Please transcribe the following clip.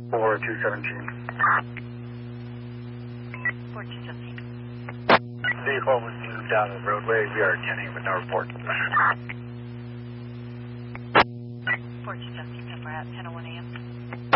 4217. 4217. Vehicle was moved down the roadway. We are attending with no report. 4217, we're at 10:01 a.m.